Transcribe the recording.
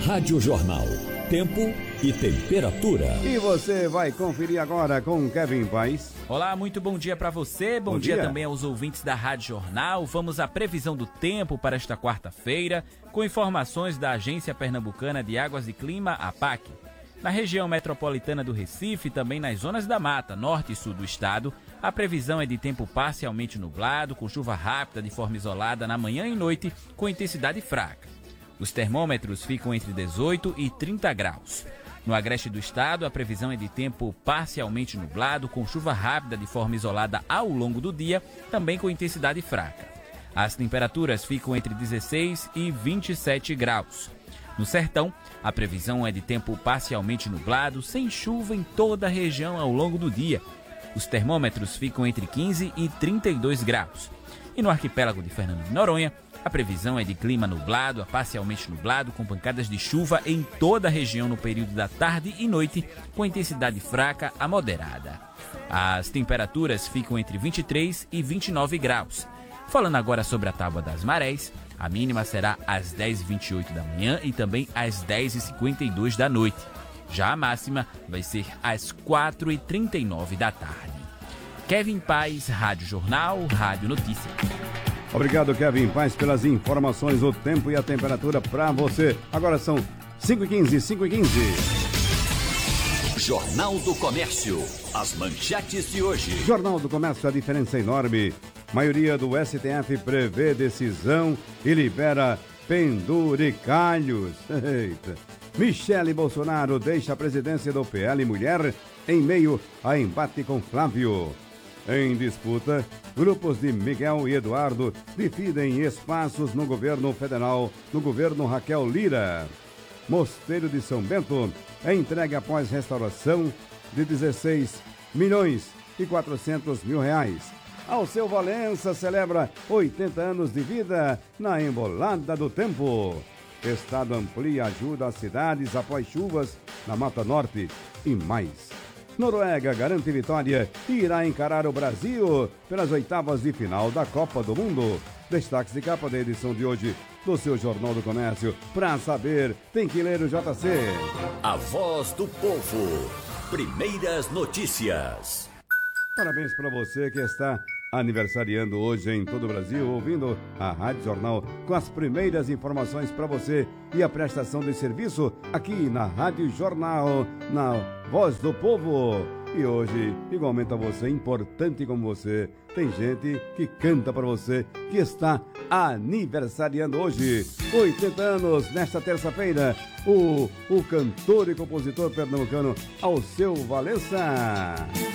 Rádio Jornal. Tempo e temperatura. E você vai conferir agora com Kevin Paes. Olá, muito bom dia para você. Bom dia também aos ouvintes da Rádio Jornal. Vamos à previsão do tempo para esta quarta-feira, com informações da Agência Pernambucana de Águas e Clima, APAC. Na região metropolitana do Recife e também nas zonas da mata, norte e sul do estado, a previsão é de tempo parcialmente nublado, com chuva rápida de forma isolada na manhã e noite, com intensidade fraca. Os termômetros ficam entre 18 e 30 graus. No agreste do estado, a previsão é de tempo parcialmente nublado, com chuva rápida de forma isolada ao longo do dia, também com intensidade fraca. As temperaturas ficam entre 16 e 27 graus. No sertão, a previsão é de tempo parcialmente nublado, sem chuva em toda a região ao longo do dia. Os termômetros ficam entre 15 e 32 graus. E no arquipélago de Fernando de Noronha, a previsão é de clima nublado a parcialmente nublado, com pancadas de chuva em toda a região no período da tarde e noite, com intensidade fraca a moderada. As temperaturas ficam entre 23 e 29 graus. Falando agora sobre a tábua das marés, a mínima será às 10h28 da manhã e também às 10h52 da noite. Já a máxima vai ser às 4h39 da tarde. Kevin Paes, Rádio Jornal, Rádio Notícia. Obrigado, Kevin Paes, pelas informações, o tempo e a temperatura para você. Agora são 5h15, 5h15. Jornal do Comércio. As manchetes de hoje. Jornal do Comércio, a diferença é enorme. Maioria do STF prevê decisão e libera penduricalhos. Eita. Michele Bolsonaro deixa a presidência do PL Mulher em meio a embate com Flávio. Em disputa, grupos de Miguel e Eduardo dividem espaços no governo federal, no governo Raquel Lira. Mosteiro de São Bento é entregue após restauração de 16 milhões e 400 mil reais. Alceu Valença celebra 80 anos de vida na embolada do tempo. Estado amplia ajuda às cidades após chuvas na Mata Norte e mais. Noruega garante vitória e irá encarar o Brasil pelas oitavas de final da Copa do Mundo. Destaques de capa da edição de hoje do seu Jornal do Comércio. Pra saber, tem que ler o JC. A voz do povo. Primeiras notícias. Parabéns para você que está aniversariando hoje em todo o Brasil, ouvindo a Rádio Jornal com as primeiras informações para você e a prestação de serviço aqui na Rádio Jornal, na Voz do Povo. E hoje, igualmente a você, importante como você, tem gente que canta para você, que está aniversariando hoje. 80 anos nesta terça-feira, o cantor e compositor pernambucano Alceu Valença.